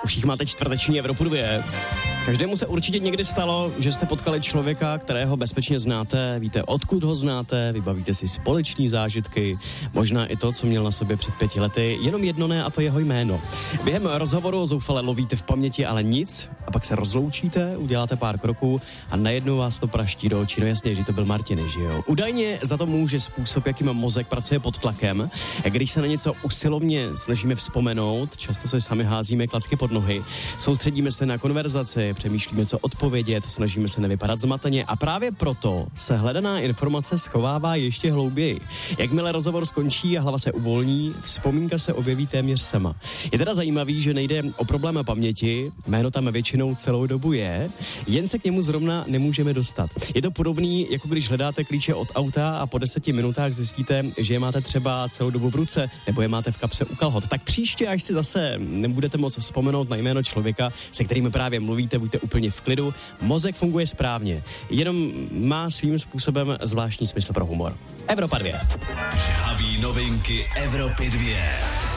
Už jich máte čtvrteční Evropu 2. Každému se určitě někdy stalo, že jste potkali člověka, kterého bezpečně znáte, víte, odkud ho znáte, vybavíte si společný zážitky, možná i to, co měl na sobě před 5 lety, jenom jedno ne, a to jeho jméno. Během rozhovoru zoufale lovíte v paměti, ale nic, a pak se rozloučíte, uděláte pár kroků a najednou vás to praští do očí. No jasně, že to byl Martin, že jo. Údajně za to může způsob, jakým mozek pracuje pod tlakem. Když se na něco usilovně snažíme vzpomenout, často se sami házíme klacky pod nohy, soustředíme se na konverzaci, přemýšlíme, co odpovědět, snažíme se nevypadat zmateně a právě proto se hledaná informace schovává ještě hlouběji. Jakmile rozhovor skončí a hlava se uvolní, vzpomínka se objeví téměř sama. Je teda zajímavý, že nejde o problém paměti, jméno tam většinou celou dobu je, jen se k němu zrovna nemůžeme dostat. Je to podobný, jako když hledáte klíče od auta a po 10 minutách zjistíte, že je máte třeba celou dobu v ruce nebo je máte v kapse u kalhot. Tak příště, až si zase nebudete moc vzpomenout na jméno člověka, se kterým právě mluvíte, buďte úplně v klidu. Mozek funguje správně, jenom má svým způsobem zvláštní smysl pro humor. Evropa 2. Žhaví novinky Evropy 2.